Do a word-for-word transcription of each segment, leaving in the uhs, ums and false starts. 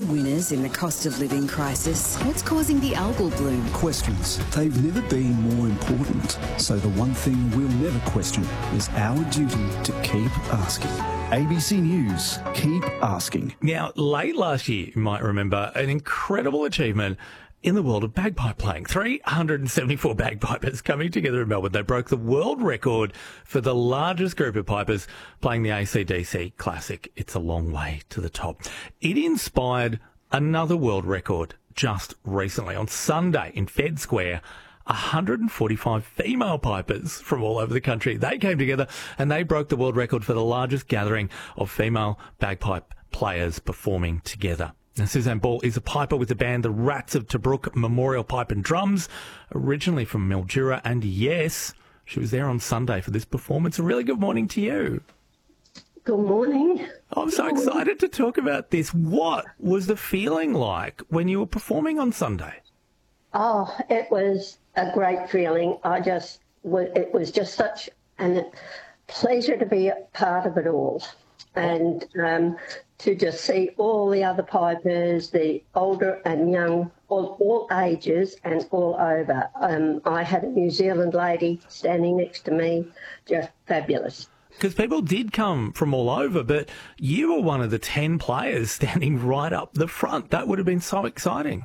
breadwinners in the cost of living crisis. What's causing the algal bloom? Questions. They've never been more important. So the one thing we'll never question is our duty to keep asking. A B C News, keep asking. Now, late last year, you might remember an incredible achievement in the world of bagpipe playing. three hundred seventy-four bagpipers coming together in Melbourne. They broke the world record for the largest group of pipers playing the A C D C classic, It's a Long Way to the Top. It inspired another world record just recently. On Sunday in Fed Square, one hundred forty-five female pipers from all over the country. They came together and they broke the world record for the largest gathering of female bagpipe players performing together. Now, Suzanne Ball is a piper with the band The Rats of Tobruk Memorial Pipe and Drums, originally from Mildura. And yes, she was there on Sunday for this performance. A really good morning to you. Good morning. I'm so excited to talk about this. What was the feeling like when you were performing on Sunday? Oh, it was a great feeling. I just, it was just such a pleasure to be a part of it all. And um, to just see all the other pipers, the older and young, all, all ages and all over. Um, I had a New Zealand lady standing next to me, just fabulous. Because people did come from all over, but you were one of the ten players standing right up the front. That would have been so exciting.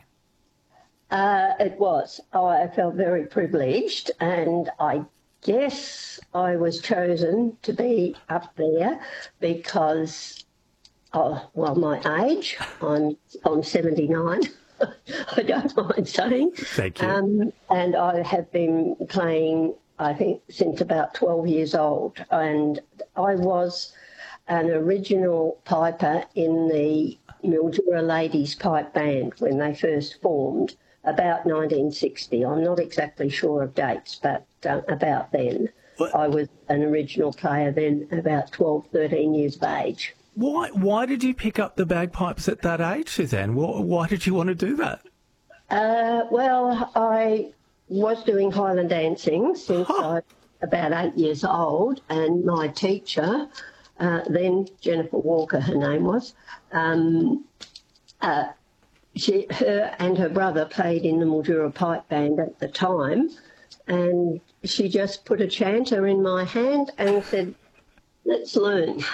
Uh, it was. Oh, I felt very privileged, and I guess I was chosen to be up there because, oh, well, my age. I'm I'm seventy-nine. I don't mind saying. Thank you. Um, and I have been playing, I think, since about twelve years old, and I was an original piper in the Mildura Ladies Pipe Band when they first formed. About nineteen sixty. I'm not exactly sure of dates, but uh, about then. What? I was an original player then, about twelve, thirteen years of age. Why Why did you pick up the bagpipes at that age, Suzanne? Why, why did you want to do that? Uh, well, I was doing Highland dancing since huh. I was about eight years old, and my teacher, uh, then Jennifer Walker, her name was, um, uh, She, her and her brother played in the Mildura Pipe Band at the time, and she just put a chanter in my hand and said, let's learn.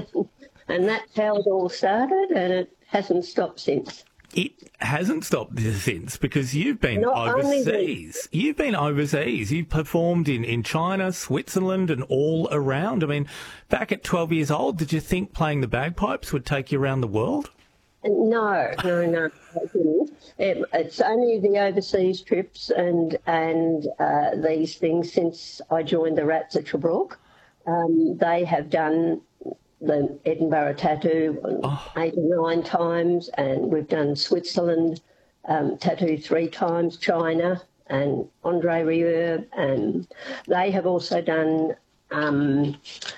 And that's how it all started, and it hasn't stopped since. It hasn't stopped since because you've been Not overseas. You've been overseas. You've performed in, in China, Switzerland and all around. I mean, back at twelve years old, did you think playing the bagpipes would take you around the world? No, no, no, I didn't. It, it's only the overseas trips and and uh, these things since I joined the Rats at Tobruk. Um, they have done the Edinburgh Tattoo oh. eight or nine times, and we've done Switzerland um, Tattoo three times, China and Andre Rieu, and they have also done um,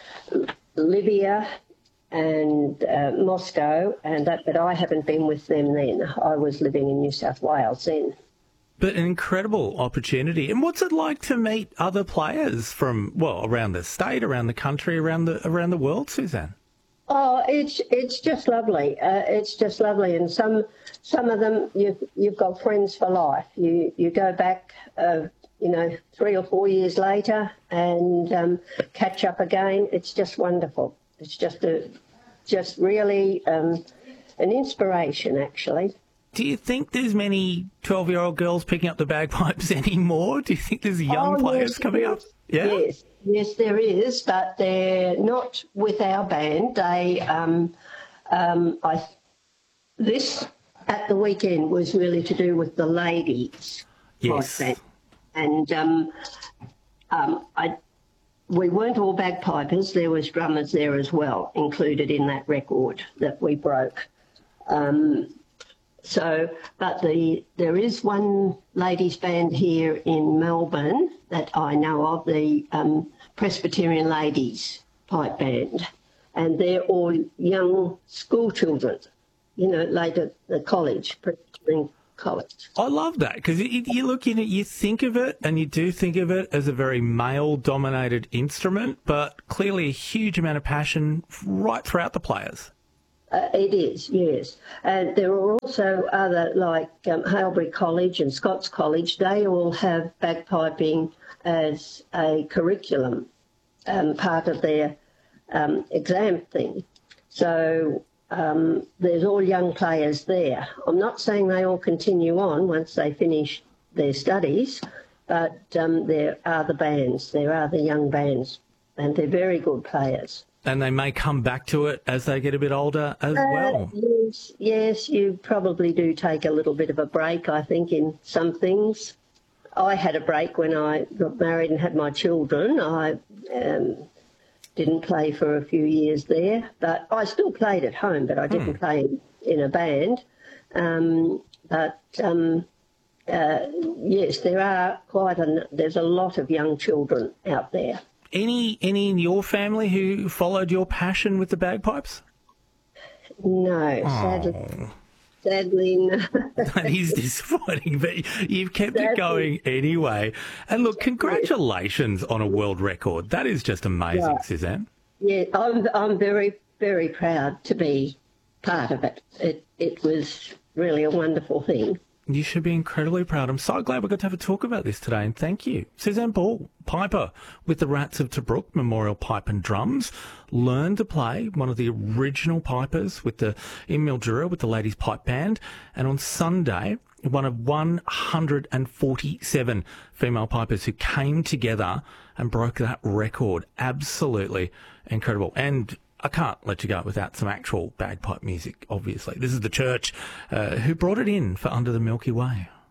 Libya and uh, Moscow, and that, but I haven't been with them then. I was living in New South Wales then. But an incredible opportunity. And what's it like to meet other players from, well, around the state, around the country, around the around the world, Suzanne? Oh, it's it's just lovely. Uh, it's just lovely, and some some of them you've you've got friends for life. You you go back, uh, you know, three or four years later, and um, catch up again. It's just wonderful. It's just a, just really um, an inspiration, actually. Do you think there's many twelve-year-old girls picking up the bagpipes anymore? Do you think there's young oh, players yes, coming up? Yeah. Yes, yes, there is, but they're not with our band. They, um, um, I, this at the weekend was really to do with the ladies. Yes. Band. And um, um, I. We weren't all bagpipers. There was drummers there as well, included in that record that we broke. Um, so, but the there is one ladies' band here in Melbourne that I know of, the um, Presbyterian Ladies Pipe Band, and they're all young school children, you know, later the college, Presbyterian College. I love that because you look in it, you think of it, and you do think of it as a very male-dominated instrument, but clearly a huge amount of passion right throughout the players. Uh, it is, yes. And there are also other, like um, Hailbury College and Scots College, they all have bagpiping as a curriculum, um, part of their um, exam thing. So um, there's all young players there. I'm not saying they all continue on once they finish their studies, but um, there are the bands, there are the young bands, and they're very good players. And they may come back to it as they get a bit older as Uh, well. yes, yes, you probably do take a little bit of a break, I think, in some things. I had a break when I got married and had my children. I um, didn't play for a few years there, but I still played at home, but I didn't Hmm. play in a band. Um, but um, uh, yes, there are quite a, there's a lot of young children out there. Any any in your family who followed your passion with the bagpipes? No, sadly, sadly no. That is disappointing, but you've kept it Sadly. going anyway. And look, congratulations on a world record. That is just amazing, Yeah. Suzanne. Yeah, I'm I'm very very proud to be part of it. It it was really a wonderful thing. You should be incredibly proud. I'm so glad we got to have a talk about this today, and thank you. Suzanne Ball, piper with the Rats of Tobruk Memorial Pipe and Drums, learned to play, one of the original pipers with the in Mildura with the Ladies Pipe Band, and on Sunday, one of one hundred forty-seven female pipers who came together and broke that record. Absolutely incredible. And I can't let you go without some actual bagpipe music, obviously. This is the church uh, who brought it in for Under the Milky Way.